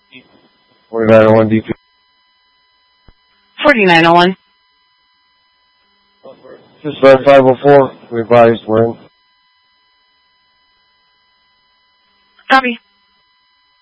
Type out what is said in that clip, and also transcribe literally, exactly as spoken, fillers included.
forty-nine oh one D P. forty-nine oh one. Just red five oh four. We advised we're in. Copy.